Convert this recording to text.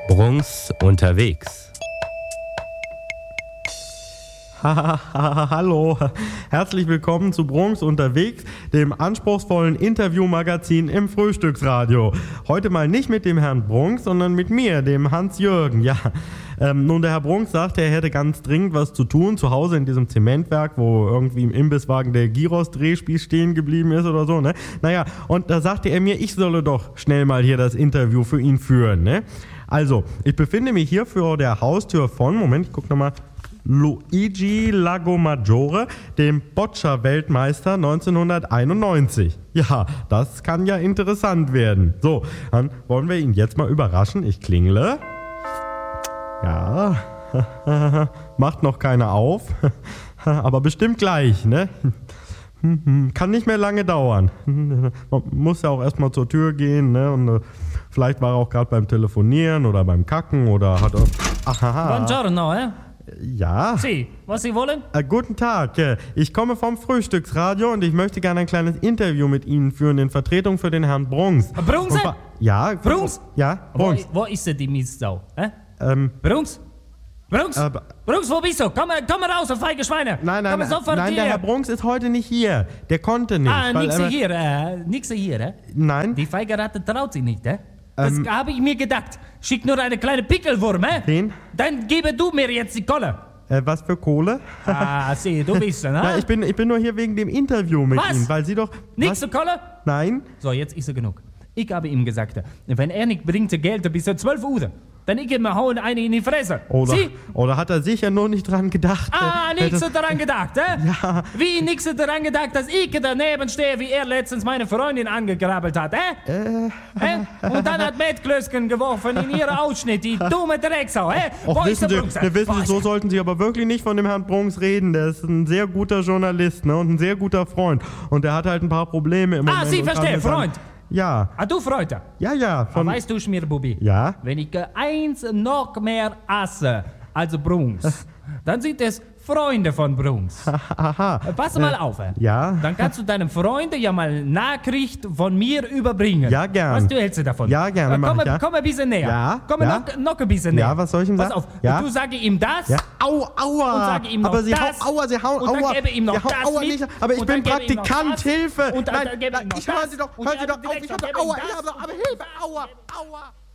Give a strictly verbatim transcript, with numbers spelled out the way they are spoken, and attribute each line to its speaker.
Speaker 1: Brunks unterwegs.
Speaker 2: Hallo, herzlich willkommen zu Brunks unterwegs, dem anspruchsvollen Interviewmagazin im Frühstücksradio. Heute mal nicht mit dem Herrn Brunks, sondern mit mir, dem Hans-Jürgen. Ja, ähm, nun der Herr Brunks sagte, er hätte ganz dringend was zu tun, zu Hause in diesem Zementwerk, wo irgendwie im Imbisswagen der Gyros-Drehspieß stehen geblieben ist oder so, ne? Naja, und da sagte er mir, ich solle doch schnell mal hier das Interview für ihn führen, ne? Also, ich befinde mich hier vor der Haustür von, Moment, ich guck nochmal, Luigi Lagomaggiore, dem Boccia-Weltmeister neunzehnhunderteinundneunzig. Ja, das kann ja interessant werden. So, dann wollen wir ihn jetzt mal überraschen. Ich klingle. Ja, macht noch keiner auf, aber bestimmt gleich, ne? Kann nicht mehr lange dauern. Man muss ja auch erstmal zur Tür gehen, ne? Und äh, vielleicht war er auch gerade beim Telefonieren oder beim Kacken oder hat... Aha.
Speaker 3: Buongiorno, eh?
Speaker 2: Ja.
Speaker 3: Sie, was Sie wollen?
Speaker 2: Äh, guten Tag, äh, ich komme vom Frühstücksradio und ich möchte gerne ein kleines Interview mit Ihnen führen in Vertretung für den Herrn Brunks.
Speaker 3: Brunks?
Speaker 2: Und, ja.
Speaker 3: Brunks?
Speaker 2: Ja, Brunks.
Speaker 3: Wo, wo ist denn die Mistsau? Eh?
Speaker 2: Ähm,
Speaker 3: Brunks? Brunks?
Speaker 2: Äh,
Speaker 3: Brunks, wo bist du? Komm, komm mal raus, feige Schweine!
Speaker 2: Nein, nein,
Speaker 3: komm sofort
Speaker 2: nein, der
Speaker 3: hier.
Speaker 2: Herr Brunks ist heute nicht hier. Der konnte nicht.
Speaker 3: Ah,
Speaker 2: weil,
Speaker 3: nix
Speaker 2: äh,
Speaker 3: hier, äh, nix hier, eh?
Speaker 2: Nein.
Speaker 3: Die feige Ratte traut sich nicht, eh? Das
Speaker 2: Ähm.
Speaker 3: habe ich mir gedacht. Schick nur eine kleine Pickelwurm, eh?
Speaker 2: Wen?
Speaker 3: Dann gebe du mir jetzt die Kolle.
Speaker 2: Äh, was für Kohle?
Speaker 3: Ah, sieh, du bist ne?
Speaker 2: Ja, ich bin, ich bin nur hier wegen dem Interview mit
Speaker 3: Was?
Speaker 2: Ihnen, weil Sie doch...
Speaker 3: Nix
Speaker 2: was?
Speaker 3: Kolle?
Speaker 2: Nein?
Speaker 3: So, jetzt ist er genug. Ich habe ihm gesagt, wenn er nicht bringt Geld bis zwölf Uhr, dann ich mir hauen eine in die Fresse.
Speaker 2: Oder,
Speaker 3: Sie?
Speaker 2: oder hat er sicher nur nicht dran gedacht?
Speaker 3: Ah,
Speaker 2: äh,
Speaker 3: nichts
Speaker 2: das-
Speaker 3: daran gedacht, eh?
Speaker 2: Ja.
Speaker 3: Wie nichts daran gedacht, dass ich daneben stehe, wie er letztens meine Freundin angegrabbelt hat, eh?
Speaker 2: Äh,
Speaker 3: eh? Und dann hat Mettklößchen geworfen in ihre Ausschnitt, die dumme Drecksau, eh? Wo
Speaker 2: Och,
Speaker 3: ist
Speaker 2: wissen
Speaker 3: der
Speaker 2: Sie,
Speaker 3: Brunks?
Speaker 2: wir wissen
Speaker 3: Wo
Speaker 2: Sie,
Speaker 3: ist
Speaker 2: so
Speaker 3: er?
Speaker 2: sollten Sie aber wirklich nicht von dem Herrn Brunks reden. Der ist ein sehr guter Journalist, ne, und ein sehr guter Freund. Und der hat halt ein paar Probleme im
Speaker 3: Ah,
Speaker 2: Moment.
Speaker 3: Sie
Speaker 2: und kann
Speaker 3: verstehen,
Speaker 2: mit seinem-
Speaker 3: Freund.
Speaker 2: Ja,
Speaker 3: Ah, du Freude.
Speaker 2: ja, ja.
Speaker 3: Aber
Speaker 2: Von,
Speaker 3: weißt du, Schmierbubi?
Speaker 2: Ja?
Speaker 3: Wenn ich äh, eins noch mehr hasse als Brunks, dann sind es Freunde von Brunks.
Speaker 2: aha.
Speaker 3: Äh, Pass mal auf, eh?
Speaker 2: ja.
Speaker 3: Dann kannst du deinem Freund ja mal Nachricht von mir überbringen.
Speaker 2: Ja, gern.
Speaker 3: Was du hältst du davon?
Speaker 2: Ja, gerne,
Speaker 3: Äh,
Speaker 2: mach
Speaker 3: komm,
Speaker 2: ich, ja.
Speaker 3: komm ein bisschen näher.
Speaker 2: Ja,
Speaker 3: Komm
Speaker 2: ja.
Speaker 3: Noch, noch ein bisschen näher.
Speaker 2: Ja, was soll ich ihm
Speaker 3: Pass
Speaker 2: sagen?
Speaker 3: auf,
Speaker 2: Ja.
Speaker 3: du sage ihm das.
Speaker 2: Ja. Au, aua.
Speaker 3: Und sage ihm noch
Speaker 2: aber Sie
Speaker 3: das.
Speaker 2: hau, aua, Sie hauen,
Speaker 3: Und dann
Speaker 2: aua.
Speaker 3: gebe ihm noch
Speaker 2: Sie hauen,
Speaker 3: das
Speaker 2: aua
Speaker 3: mit.
Speaker 2: nicht. Aber ich
Speaker 3: Und
Speaker 2: bin
Speaker 3: dann gebe ihm noch
Speaker 2: Praktikant,
Speaker 3: das.
Speaker 2: Hilfe.
Speaker 3: Und dann
Speaker 2: Nein,
Speaker 3: gebe ihm
Speaker 2: nein,
Speaker 3: noch
Speaker 2: ich hören
Speaker 3: das.
Speaker 2: Sie doch,
Speaker 3: Und
Speaker 2: hören Sie
Speaker 3: dann
Speaker 2: doch auf.
Speaker 3: direkt
Speaker 2: Ich habe
Speaker 3: gebe ihm
Speaker 2: aua,
Speaker 3: das.
Speaker 2: ich habe, aber Hilfe, aua, aua.